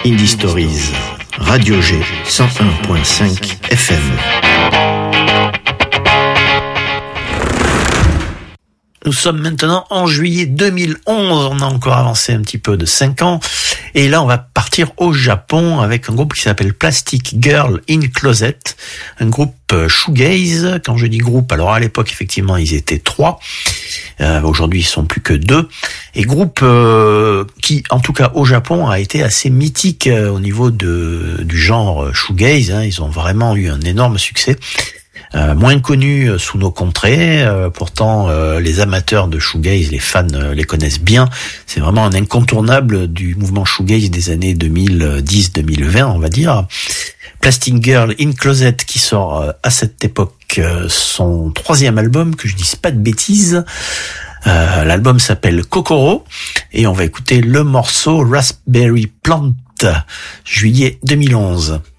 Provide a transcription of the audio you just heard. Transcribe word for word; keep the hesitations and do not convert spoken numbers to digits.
Indie Stories, Radio G cent un point cinq F M. Nous sommes maintenant en juillet deux mille onze, on a encore avancé un petit peu de cinq ans, et là on va partir au Japon avec un groupe qui s'appelle Plastic Girl in Closet, un groupe shoegaze. Quand je dis groupe, alors à l'époque effectivement ils étaient trois, euh, aujourd'hui ils sont plus que deux, et groupe euh, qui en tout cas au Japon a été assez mythique euh, au niveau de du genre shoegaze, hein. Ils ont vraiment eu un énorme succès. Euh, moins connu sous nos contrées, euh, pourtant euh, les amateurs de shoegaze, les fans euh, les connaissent bien. C'est vraiment un incontournable du mouvement shoegaze des années deux mille dix deux mille vingt, on va dire. Plastic Girl in Closet qui sort euh, à cette époque euh, son troisième album, que je dise pas de bêtises. Euh, l'album s'appelle Kokoro et on va écouter le morceau Raspberry Plant, juillet deux mille onze.